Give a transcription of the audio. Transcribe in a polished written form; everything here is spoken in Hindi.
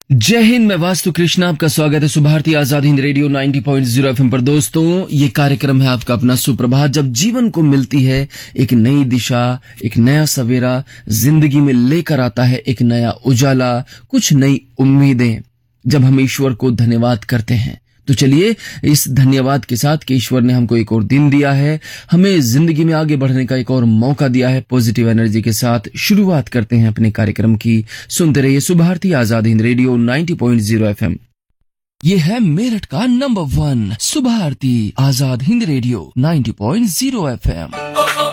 जय हिंद। मैं वास्तु कृष्णा, आपका स्वागत है सुभारती आजाद हिंद रेडियो 90.0 एफएम पर। दोस्तों, ये कार्यक्रम है आपका अपना सुप्रभात। जब जीवन को मिलती है एक नई दिशा, एक नया सवेरा, जिंदगी में लेकर आता है एक नया उजाला, कुछ नई उम्मीदें, जब हम ईश्वर को धन्यवाद करते हैं, तो चलिए इस धन्यवाद के साथ कि ईश्वर ने हमको एक और दिन दिया है, हमें जिंदगी में आगे बढ़ने का एक और मौका दिया है, पॉजिटिव एनर्जी के साथ शुरुआत करते हैं अपने कार्यक्रम की। सुनते रहिए सुभारती आजाद हिंद रेडियो 90.0 एफएम। ये है मेरठ का number 1 Subharti Azad Hind radio 90.0 FM.